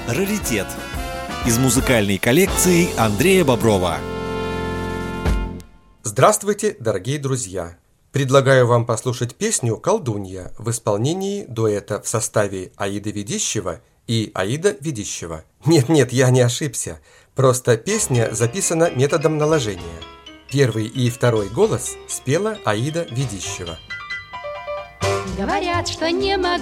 «Раритет» из музыкальной коллекции Андрея Боброва. Здравствуйте, дорогие друзья! Предлагаю вам послушать песню «Колдунья» в исполнении дуэта в составе Аида Ведищева и Аида Ведищева. Нет, я не ошибся. Просто песня записана методом наложения. Первый и второй голос спела Аида Ведищева. Говорят, что не могу